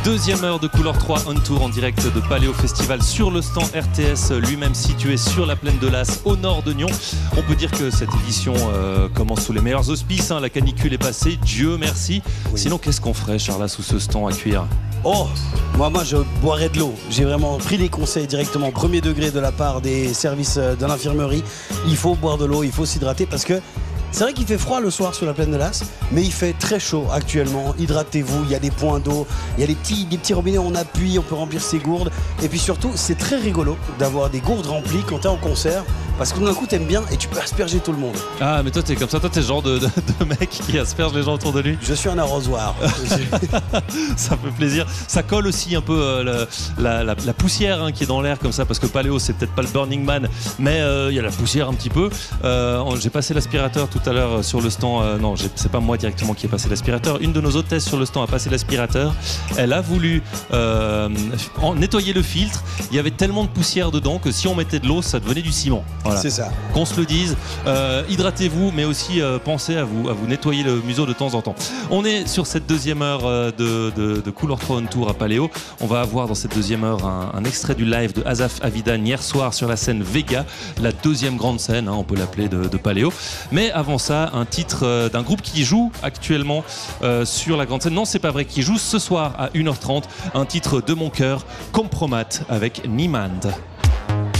Deuxième heure de Couleur 3 on tour en direct de Paléo Festival sur le stand RTS lui-même situé sur la plaine de l'As au nord de Nyon. On peut dire que cette édition commence sous les meilleurs auspices, hein. La canicule est passée, Dieu merci. Oui. Sinon qu'est-ce qu'on ferait, Charles, sous ce stand à cuire? Oh, moi je boirais de l'eau. J'ai vraiment pris des conseils directement premier degré de la part des services de l'infirmerie. Il faut boire de l'eau, il faut s'hydrater parce que c'est vrai qu'il fait froid le soir sur la plaine de l'As, mais il fait très chaud actuellement. Hydratez-vous, il y a des points d'eau, il y a des petits robinets où on appuie, on peut remplir ses gourdes. Et puis surtout, c'est très rigolo d'avoir des gourdes remplies quand t'es en concert, parce que d'un coup t'aimes bien et tu peux asperger tout le monde. Ah, mais toi t'es comme ça, toi t'es le genre de mec qui asperge les gens autour de lui. Je suis un arrosoir. Ça fait plaisir. Ça colle aussi un peu la poussière, hein, qui est dans l'air comme ça, parce que Paléo c'est peut-être pas le Burning Man, mais il y a la poussière un petit peu. J'ai passé l'aspirateur tout à l'heure sur le stand. Non, c'est pas moi directement qui ai passé l'aspirateur. Une de nos hôtesses sur le stand a passé l'aspirateur. Elle a voulu nettoyer le filtre. Il y avait tellement de poussière dedans que si on mettait de l'eau, ça devenait du ciment. Voilà. C'est ça. Qu'on se le dise. Hydratez-vous, mais aussi pensez à vous nettoyer le museau de temps en temps. On est sur cette deuxième heure de Couleur 3 on tour à Paléo. On va avoir dans cette deuxième heure un extrait du live de Asaf Avidan hier soir sur la scène Vega, la deuxième grande scène, hein, on peut l'appeler de Paléo. Mais avant ça, un titre d'un groupe qui joue actuellement sur la grande scène. Non, c'est pas vrai, qui joue ce soir à 1h30. Un titre de mon cœur, Compromat avec Niemand.